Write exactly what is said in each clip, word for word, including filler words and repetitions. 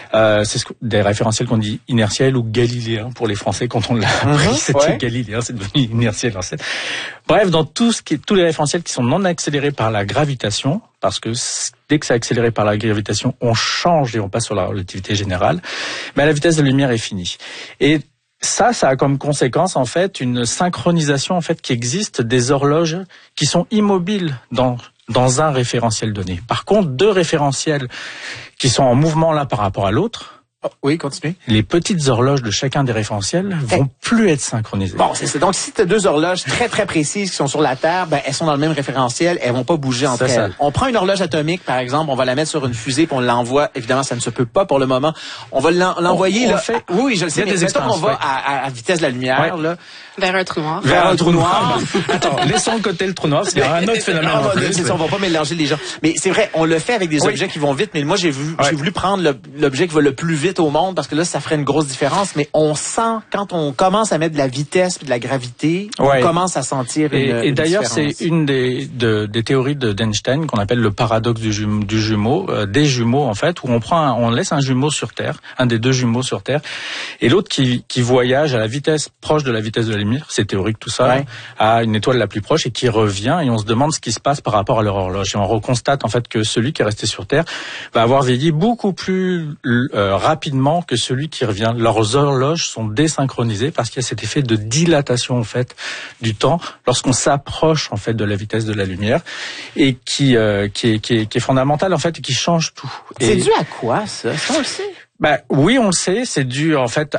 Euh, c'est ce que, des référentiels qu'on dit inertiels ou galiléens pour les Français quand on l'a appris. Mmh, c'était ouais. galiléen, c'est devenu inertiel en fait. Bref, dans tout ce qui est, tous les référentiels qui sont non accélérés par la gravitation, parce que dès que c'est accéléré par la gravitation, on change et on passe sur la relativité générale, mais à la vitesse de la lumière est finie. Et ça, ça a comme conséquence en fait une synchronisation en fait qui existe des horloges qui sont immobiles dans dans un référentiel donné. Par contre, deux référentiels qui sont en mouvement l'un par rapport à l'autre. Oh, oui, continuez. Les petites horloges de chacun des référentiels vont eh. plus être synchronisées. Bon, c'est ça. Donc, si tu as deux horloges très, très précises qui sont sur la Terre, ben, elles sont dans le même référentiel, elles vont pas bouger entre c'est elles. Ça. On prend une horloge atomique, par exemple, on va la mettre sur une fusée puis on l'envoie. Évidemment, ça ne se peut pas pour le moment. On va l'envoyer, on, on là. Fait... Oui, oui, je le sais. Mais mettons qu'on va ouais. à, à vitesse de la lumière, ouais. là. Vers un trou noir. Vers un trou noir. Attends, laissons de côté le trou noir, c'est un autre phénomène. Ah, bah, c'est ça, on va pas mélanger les gens. Mais c'est vrai, on le fait avec des oui. objets qui vont vite, mais moi, j'ai vu, ouais. j'ai voulu prendre le, l'objet qui va le plus vite au monde parce que là, ça ferait une grosse différence. Mais on sent, quand on commence à mettre de la vitesse et de la gravité, ouais. on commence à sentir et, une, et une d'ailleurs, différence. c'est une des, de, des théories de, d'Einstein qu'on appelle le paradoxe du, jume, du jumeau, euh, des jumeaux, en fait, où on prend, un, on laisse un jumeau sur Terre, un des deux jumeaux sur Terre, et l'autre qui, qui voyage à la vitesse proche de la vitesse de la lumière, c'est théorique tout ça, ouais. à une étoile la plus proche et qui revient, et on se demande ce qui se passe par rapport à leur horloge. Et on reconstate, en fait, que celui qui est resté sur Terre va avoir vieilli beaucoup plus euh, rapidement que celui qui revient. Leurs horloges sont désynchronisées parce qu'il y a cet effet de dilatation, en fait, du temps lorsqu'on s'approche, en fait, de la vitesse de la lumière, et qui, euh, qui est, qui est, qui est fondamental, en fait, et qui change tout. C'est et... dû à quoi, ça? Ça, on le sait. Ben oui, on le sait, c'est dû en fait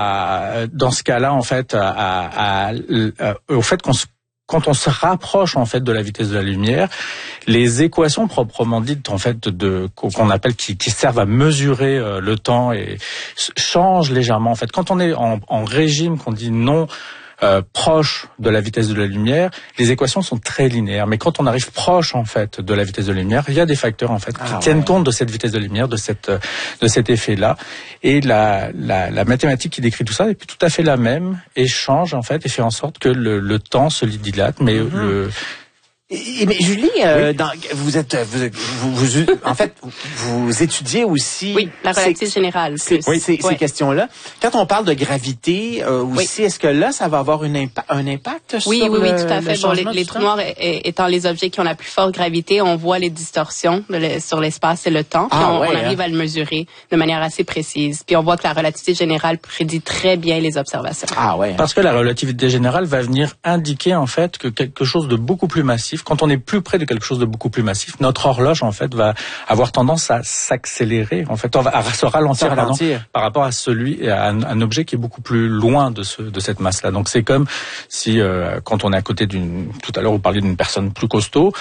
à dans ce cas-là en fait à, à, à, à au fait qu'on se quand on se rapproche en fait de la vitesse de la lumière, les équations proprement dites en fait de qu'on appelle qui, qui servent à mesurer euh, le temps et changent légèrement en fait. Quand on est en, en régime qu'on dit non Euh, proche de la vitesse de la lumière, les équations sont très linéaires. Mais quand on arrive proche en fait de la vitesse de la lumière, il y a des facteurs en fait qui ah, tiennent ouais. compte de cette vitesse de la lumière, de cette de cet effet-là. Et la, la la mathématique qui décrit tout ça est tout à fait la même et change en fait et fait en sorte que le, le temps se dilate, mais mm-hmm. le Et, mais Julie, euh, oui. dans, vous êtes, vous, vous, vous, en fait, vous étudiez aussi. Oui, la relativité générale. Ces, oui, ces, oui. ces questions-là. Quand on parle de gravité euh, aussi, oui. est-ce que là, ça va avoir une impa- un impact oui, sur oui, le, oui, tout à fait. Bon, les, les trous noirs étant les objets qui ont la plus forte gravité, on voit les distorsions de le, sur l'espace et le temps. Puis ah, on, ouais, on arrive hein. à le mesurer de manière assez précise. Puis on voit que la relativité générale prédit très bien les observations. Ah ouais. Parce que la relativité générale va venir indiquer en fait que quelque chose de beaucoup plus massif. Quand on est plus près de quelque chose de beaucoup plus massif, notre horloge en fait va avoir tendance à s'accélérer. En fait, on va à se ralentir, ralentir. Pardon, par rapport à celui à un, un objet qui est beaucoup plus loin de ce de cette masse-là. Donc c'est comme si euh, quand on est à côté d'une. Tout à l'heure, vous parliez d'une personne plus costaud.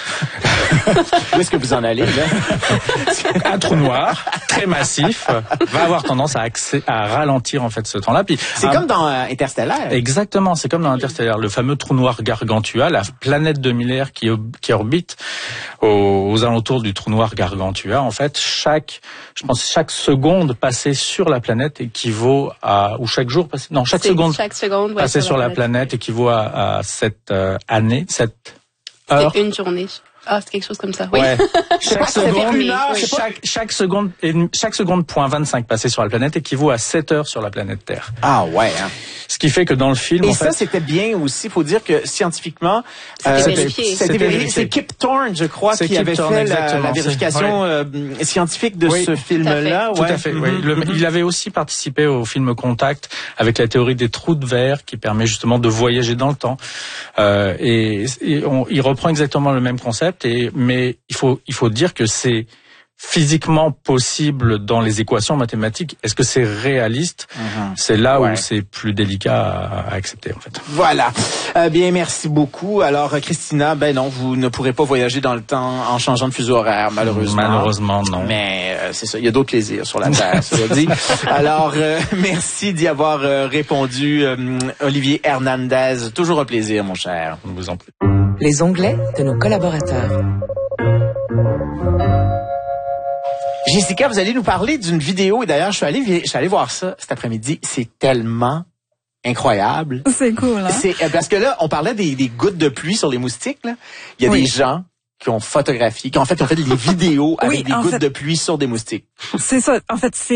Où est-ce que vous en allez là? Un trou noir très massif va avoir tendance à, accé- à ralentir en fait ce temps-là. Puis c'est un, comme dans euh, Interstellaire. Exactement, c'est comme dans Interstellaire, le fameux trou noir Gargantua, la planète de Miller qui qui orbite aux, aux alentours du trou noir Gargantua. En fait, chaque, je pense, chaque seconde passée sur la planète équivaut à, ou chaque jour passé, non, chaque c'est seconde, chaque seconde ouais, passée sur la planète, planète équivaut à, à cette euh, année, cette heure. C'est une journée. Ah, c'est quelque chose comme ça. Oui. Ouais. Chaque seconde, oui. chaque, chaque seconde, chaque seconde point vingt-cinq passé sur la planète équivaut à sept heures sur la planète Terre. Ah ouais. Hein. Ce qui fait que dans le film, et en ça fait, c'était bien aussi. Faut dire que scientifiquement, c'était euh, vérifié. C'était vérifié. C'est Kip Thorne, je crois, c'est qui Kip avait Thorne, fait la, la vérification ouais. euh, scientifique de oui, ce film-là. Tout ouais. à fait. Mm-hmm. Oui. Le, mm-hmm. Il avait aussi participé au film Contact avec la théorie des trous de verre qui permet justement de voyager dans le temps. Euh, et et on, il reprend exactement le même concept. Et mais il faut il faut dire que c'est physiquement possible dans les équations mathématiques. Est-ce que c'est réaliste? Mm-hmm. C'est là ouais. où c'est plus délicat à, à accepter, en fait. Voilà. Euh, bien, merci beaucoup. Alors, Christina, ben non, vous ne pourrez pas voyager dans le temps en changeant de fuseau horaire, malheureusement. Malheureusement, non. Mais euh, c'est ça, il y a d'autres plaisirs sur la Terre, ça veut dire. Alors, euh, merci d'y avoir euh, répondu, euh, Olivier Hernandez. Toujours un plaisir, mon cher. Je vous en prie. Les onglets de nos collaborateurs. Jessica, vous allez nous parler d'une vidéo, et d'ailleurs, je suis allé, je suis allé voir ça cet après-midi. C'est tellement incroyable. C'est cool, hein? C'est, parce que là, on parlait des, des gouttes de pluie sur les moustiques, là. Il y a oui. des gens qui ont photographié, qui en fait ont fait des vidéos avec oui, des gouttes fait, de pluie sur des moustiques. C'est ça. En fait, c'est